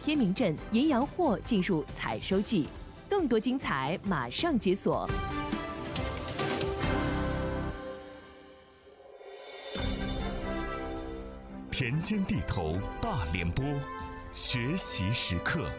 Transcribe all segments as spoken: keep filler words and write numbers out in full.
天明镇盐阳货进入采收季，更多精彩马上解锁。 田间地头大联播，学习时刻。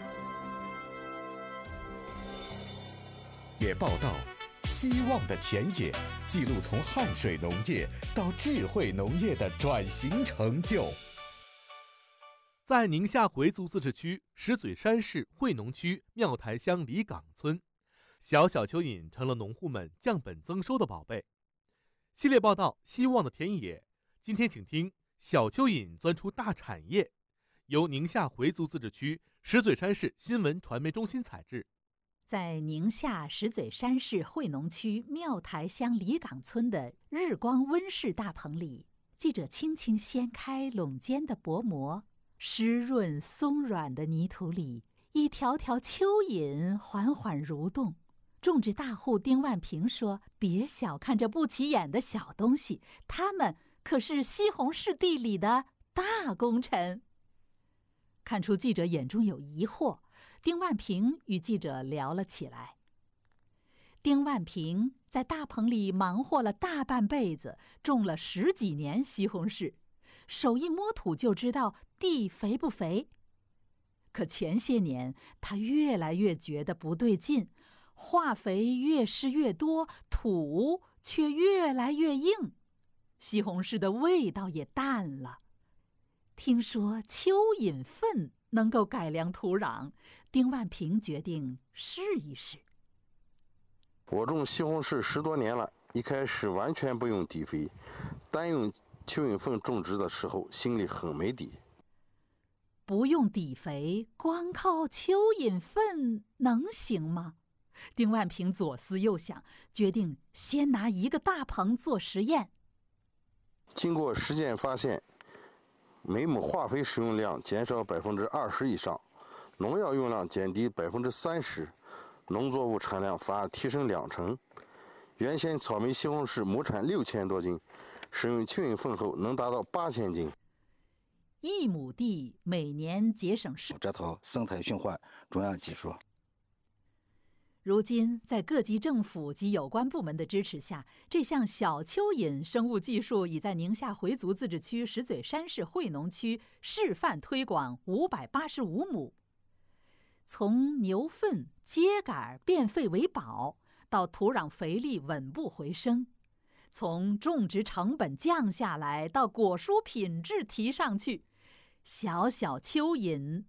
也报道希望的田野，记录从汗水农业到智慧农业的转型成就。 在宁夏回族自治区石嘴山市惠农区庙台乡李岗村，小小蚯蚓成了农户们降本增收的宝贝。系列报道《希望的田野》，今天请听小蚯蚓钻出大产业，由宁夏回族自治区石嘴山市新闻传媒中心采制。 在宁夏石嘴山市惠农区庙台乡李岗村的日光温室大棚里，记者轻轻掀开垄间的薄膜，湿润松软的泥土里，一条条蚯蚓缓缓蠕动。种植大户丁万平说：“别小看这不起眼的小东西，它们可是西红柿地里的大功臣。”看出记者眼中有疑惑，丁万平与记者聊了起来。丁万平在大棚里忙活了大半辈子，种了十几年西红柿，手一摸土就知道地肥不肥。可前些年他越来越觉得不对劲，化肥越施越多，土却越来越硬，西红柿的味道也淡了。听说蚯蚓粪能够改良土壤，丁万平决定试一试。 我种西红柿十多年了，一开始完全不用底肥，单用蚯蚓粪种植的时候，心里很没底。 不用底肥，光靠蚯蚓粪能行吗？丁万平左思右想，决定先拿一个大棚做实验。 经过实践发现，每亩化肥使用量减少百分之二十以上，农药用量减低百分之三十，农作物产量反而提升两成。原先草莓西红柿亩产六千多斤，使用蚯蚓粪后能达到八千斤。 一亩地每年节省十。 这套生态循环中央技术。 如今，在各级政府及有关部门的支持下，这项小蚯蚓生物技术已在宁夏回族自治区石嘴山市惠农区示范推广五百八十五亩。从牛粪、秸秆变废为宝，到土壤肥力稳步回升；从种植成本降下来，到果蔬品质提上去，小小蚯蚓